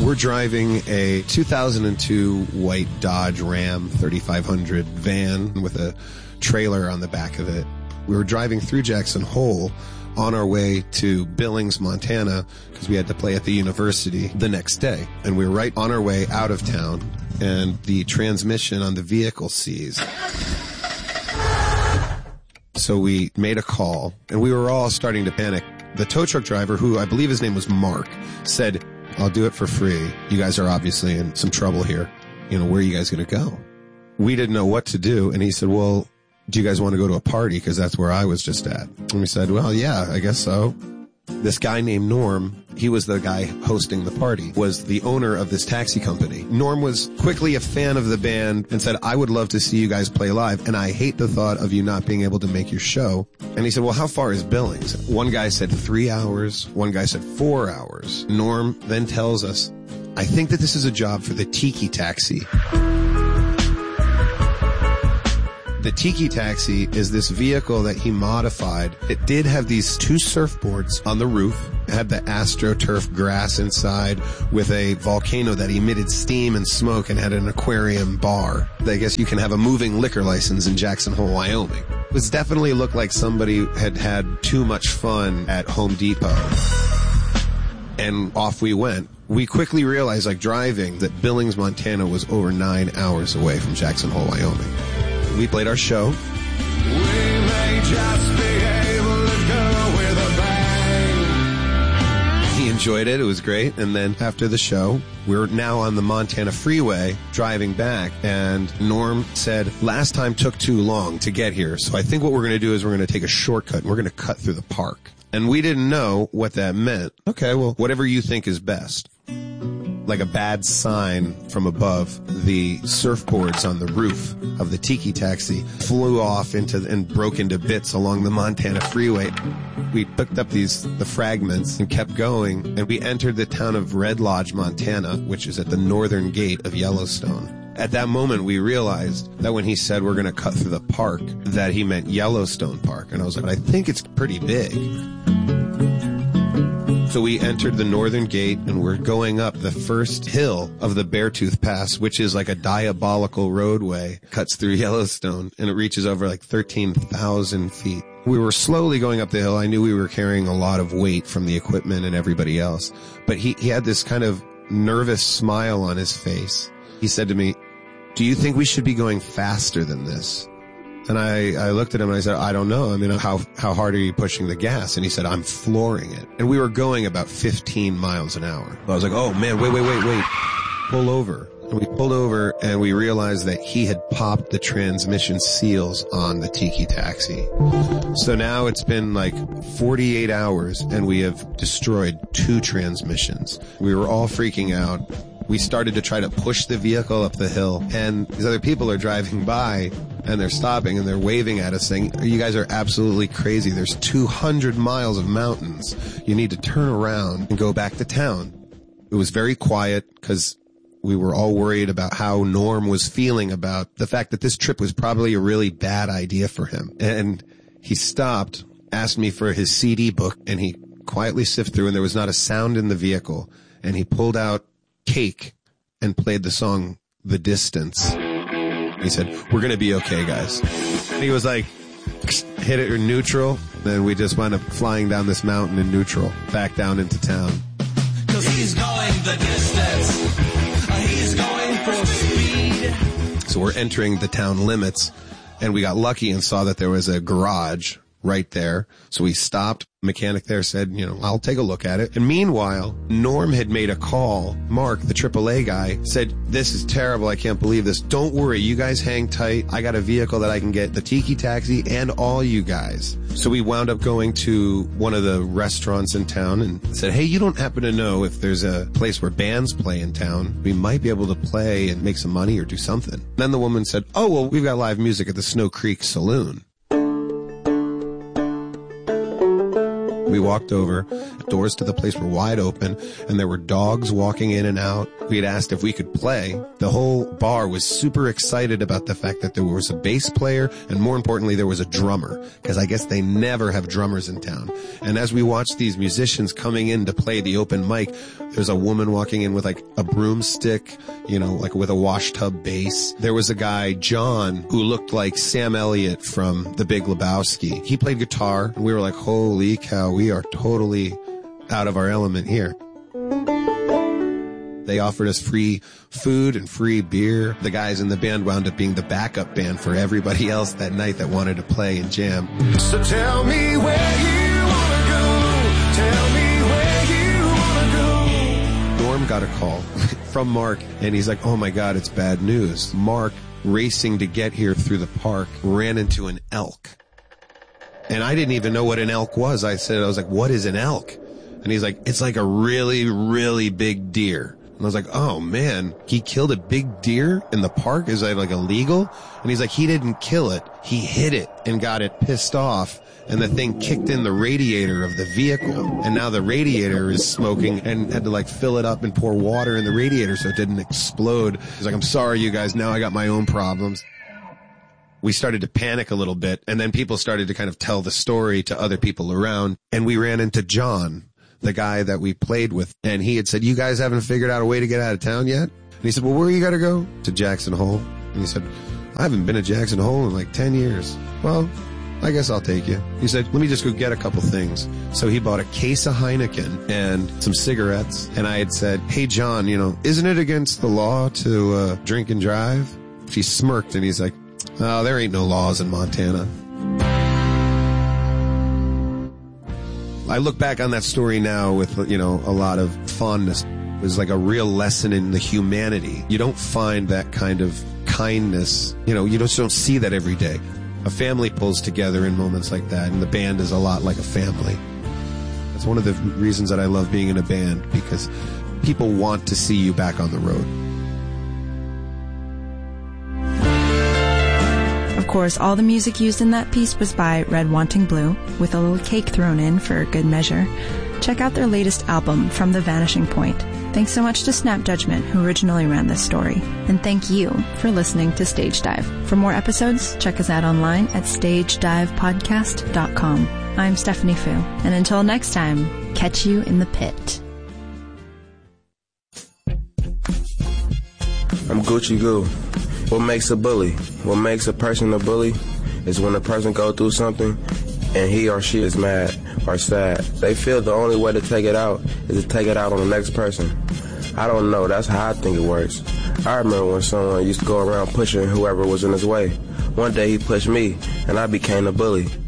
We're driving a 2002 white Dodge Ram 3500 van with a trailer on the back of it. We were driving through Jackson Hole on our way to Billings, Montana, because we had to play at the university the next day. And we were right on our way out of town, and the transmission on the vehicle seized. So we made a call, and we were all starting to panic. The tow truck driver, who I believe his name was Mark, said, "I'll do it for free. You guys are obviously in some trouble here. You know, where are you guys going to go?" We didn't know what to do, and he said, "Well, do you guys want to go to a party? Because that's where I was just at." And we said, "Well, yeah, I guess so." This guy named Norm, he was the guy hosting the party, was the owner of this taxi company. Norm was quickly a fan of the band and said, "I would love to see you guys play live, and I hate the thought of you not being able to make your show." And he said, "Well, how far is Billings?" One guy said 3 hours. One guy said 4 hours. Norm then tells us, "I think that this is a job for the Tiki Taxi." The Tiki Taxi is this vehicle that he modified. It did have these 2 surfboards on the roof. It had the AstroTurf grass inside with a volcano that emitted steam and smoke and had an aquarium bar. I guess you can have a moving liquor license in Jackson Hole, Wyoming. It was definitely looked like somebody had had too much fun at Home Depot. And off we went. We quickly realized, like driving, that Billings, Montana was over 9 hours away from Jackson Hole, Wyoming. We played our show. We may just be able to go with a bang. He enjoyed it. It was great. And then after the show, we're now on the Montana freeway driving back. And Norm said, "Last time took too long to get here. So I think what we're going to do is we're going to take a shortcut and we're going to cut through the park." And we didn't know what that meant. Okay, well, whatever you think is best. Like a bad sign from above, the surfboards on the roof of the Tiki Taxi flew off and broke into bits along the Montana freeway. We picked up the fragments and kept going, and we entered the town of Red Lodge, Montana, which is at the northern gate of Yellowstone. At that moment, we realized that when he said we're going to cut through the park, that he meant Yellowstone Park. And I was like, I think it's pretty big. So we entered the northern gate, and we're going up the first hill of the Beartooth Pass, which is like a diabolical roadway, cuts through Yellowstone, and it reaches over like 13,000 feet. We were slowly going up the hill. I knew we were carrying a lot of weight from the equipment and everybody else, but he had this kind of nervous smile on his face. He said to me, "Do you think we should be going faster than this?" And I looked at him and I said, "I don't know. I mean, how hard are you pushing the gas?" And he said, "I'm flooring it." And we were going about 15 miles an hour. I was like, "Oh man, wait. Pull over." And we pulled over and we realized that he had popped the transmission seals on the Tiki Taxi. So now it's been like 48 hours and we have destroyed 2 transmissions. We were all freaking out. We started to try to push the vehicle up the hill, and these other people are driving by, and they're stopping, and they're waving at us saying, "You guys are absolutely crazy. There's 200 miles of mountains. You need to turn around and go back to town." It was very quiet because we were all worried about how Norm was feeling about the fact that this trip was probably a really bad idea for him. And he stopped, asked me for his CD book, and he quietly sifted through, and there was not a sound in the vehicle, and he pulled out Cake and played the song The Distance. He said, "We're going to be okay, guys." And he was like, hit it in neutral. Then we just wound up flying down this mountain in neutral, back down into town. 'Cause he's going the distance. He's going for speed. So we're entering the town limits, and we got lucky and saw that there was a garage right there. So we stopped. Mechanic there said, "I'll take a look at it." And meanwhile, Norm had made a call. Mark, the AAA guy, said, "This is terrible. I can't believe this. Don't worry. You guys hang tight. I got a vehicle that I can get the Tiki Taxi and all you guys." So we wound up going to one of the restaurants in town and said, "Hey, you don't happen to know if there's a place where bands play in town? We might be able to play and make some money or do something." Then the woman said, "Oh, well, we've got live music at the Snow Creek Saloon." We walked over. doors to the place were wide open, and there were dogs walking in and out. We had asked if we could play. The whole bar was super excited about the fact that there was a bass player, and more importantly, there was a drummer, because I guess they never have drummers in town. And as we watched these musicians coming in to play the open mic, there's a woman walking in with like a broomstick, you know, like with a wash tub bass. There was a guy, John, who looked like Sam Elliott from The Big Lebowski. He played guitar, and we were like, holy cow, we are totally out of our element here. They offered us free food and free beer. The guys in the band wound up being the backup band for everybody else that night that wanted to play and jam. So tell me where you wanna go. Tell me where you wanna go. Norm got a call from Mark, and he's like, oh my God, it's bad news. Mark, racing to get here through the park, ran into an elk. And I didn't even know what an elk was. I was like, what is an elk? And he's like, it's like a really, really big deer. And I was like, oh man, he killed a big deer in the park? Is that like illegal? And he's like, he didn't kill it. He hit it and got it pissed off. And the thing kicked in the radiator of the vehicle. And now the radiator is smoking, and had to like fill it up and pour water in the radiator so it didn't explode. He's like, I'm sorry, you guys. Now I got my own problems. We started to panic a little bit, and then people started to kind of tell the story to other people around. And we ran into John, the guy that we played with, and he had said, you guys haven't figured out a way to get out of town yet? And he said, well, where you got to go? To Jackson Hole. And he said, I haven't been to Jackson Hole in like 10 years. Well, I guess I'll take you. He said, let me just go get a couple things. So he bought a case of Heineken and some cigarettes. And I had said, hey, John, you know, isn't it against the law to drink and drive? He smirked, and he's like, oh, there ain't no laws in Montana. I look back on that story now with, you know, a lot of fondness. It was like a real lesson in the humanity. You don't find that kind of kindness. You know, you just don't see that every day. A family pulls together in moments like that, and the band is a lot like a family. That's one of the reasons that I love being in a band, because people want to see you back on the road. Of course, all the music used in that piece was by Red Wanting Blue, with a little cake thrown in for good measure. Check out their latest album, From the Vanishing Point. Thanks so much to Snap Judgment, who originally ran this story. And thank you for listening to Stage Dive. For more episodes, check us out online at stagedivepodcast.com. I'm Stephanie Fu, and until next time, catch you in the pit. I'm Gucci Goo. What makes a bully? What makes a person a bully is when a person goes through something and he or she is mad or sad. They feel the only way to take it out is to take it out on the next person. I don't know. That's how I think it works. I remember when someone used to go around pushing whoever was in his way. One day he pushed me, and I became a bully.